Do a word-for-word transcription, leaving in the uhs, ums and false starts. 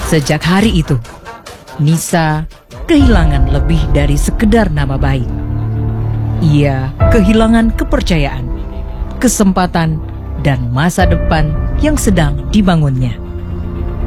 Sejak hari itu, Nisa kehilangan lebih dari sekedar nama baik. Ia kehilangan kepercayaan, kesempatan, dan masa depan yang sedang dibangunnya.